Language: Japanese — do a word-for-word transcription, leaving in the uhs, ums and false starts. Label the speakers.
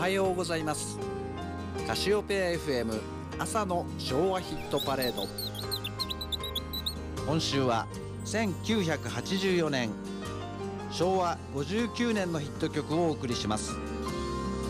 Speaker 1: はようございます。カシオペア エフエム 朝の昭和ヒットパレード。今週はせんきゅうひゃくはちじゅうよねん、しょうわごじゅうきゅうねんのヒット曲をお送りします。